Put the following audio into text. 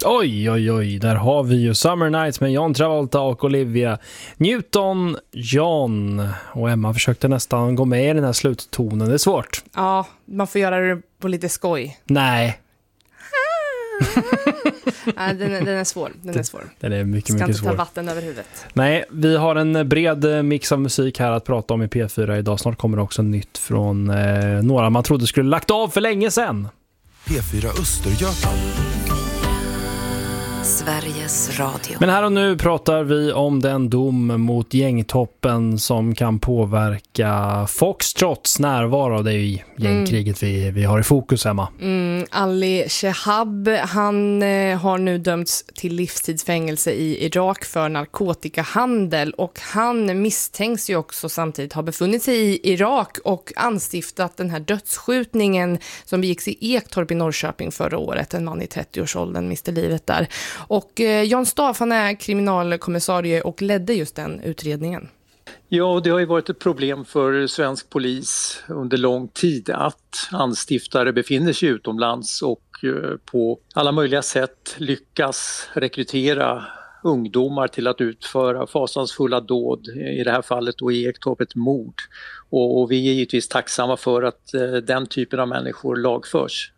Oj, oj, oj. Där har vi ju Summer Nights med John Travolta och Olivia Newton-John. Och Emma försökte nästan gå med i den här sluttonen. Det är svårt. Ja, man får göra det på lite skoj. Nej. Nej, den är svår. Den är svår. Den är mycket, ska mycket inte svår. Ta vatten över huvudet. Nej, vi har en bred mix av musik här att prata om i P4 idag. Snart kommer det också nytt från några man trodde skulle lagt av för länge sedan. P4 Östergötland. Sveriges Radio. Men här och nu pratar vi om den dom mot gängtoppen som kan påverka Foxtrots närvaro. Det är ju gängkriget vi har i fokus, Emma. Ali Shehab, han har nu dömts till livstidsfängelse i Irak för narkotikahandel, och han misstänks ju också samtidigt ha befunnit sig i Irak och anstiftat den här dödsskjutningen som begicks i Ektorp i Norrköping förra året. En man i 30-årsåldern miste livet där. Och Jan Staff, han är kriminalkommissarie och ledde just den utredningen. Ja, det har ju varit ett problem för svensk polis under lång tid att anstiftare befinner sig utomlands och på alla möjliga sätt lyckas rekrytera ungdomar till att utföra fasansfulla dåd, i det här fallet då i Ektorp ett mord. Och vi är givetvis tacksamma för att den typen av människor lagförs.